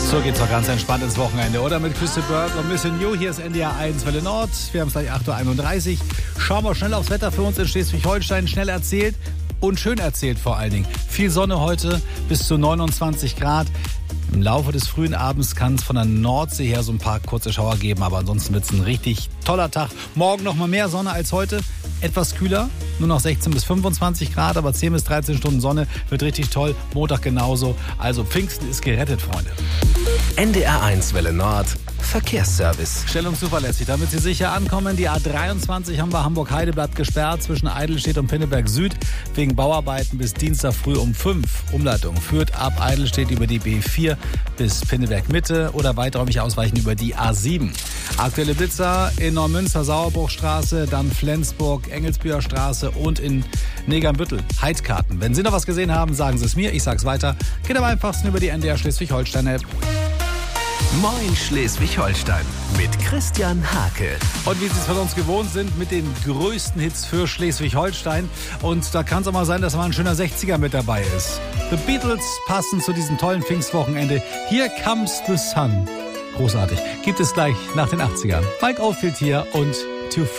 So geht's doch ganz entspannt ins Wochenende, oder? Mit Christa Burke und Missing You. Hier ist NDR 1 Welle Nord. Wir haben es gleich 8.31 Uhr. Schauen wir schnell aufs Wetter für uns in Schleswig-Holstein. Schnell erzählt und schön erzählt vor allen Dingen. Viel Sonne heute, bis zu 29 Grad. Im Laufe des frühen Abends kann es von der Nordsee her so ein paar kurze Schauer geben, aber ansonsten wird es ein richtig toller Tag. Morgen noch mal mehr Sonne als heute, etwas kühler, nur noch 16 bis 25 Grad, aber 10 bis 13 Stunden Sonne wird richtig toll. Montag genauso, also Pfingsten ist gerettet, Freunde. NDR 1 Welle Nord, Verkehrsservice. Schnell und zuverlässig, damit Sie sicher ankommen. Die A23 haben wir Hamburg-Heideblatt gesperrt zwischen Eidelstedt und Pinneberg Süd wegen Bauarbeiten bis Dienstag früh um 5. Umleitung führt ab Eidelstedt über die B4 bis Pinneberg Mitte oder weiträumig ausweichen über die A7. Aktuelle Blitzer in Neumünster, Sauerbruchstraße, dann Flensburg, Engelsbüher Straße und in Negernbüttel, Heidkarten. Wenn Sie noch was gesehen haben, sagen Sie es mir, ich sag's weiter. Geht am einfachsten über die NDR Schleswig-Holstein-App. Moin Schleswig-Holstein mit Christian Hake. Und wie Sie es von uns gewohnt sind, mit den größten Hits für Schleswig-Holstein. Und da kann es auch mal sein, dass mal ein schöner 60er mit dabei ist. The Beatles passen zu diesem tollen Pfingstwochenende. Here Comes the Sun. Großartig. Gibt es gleich nach den 80ern. Mike Oldfield hier und Too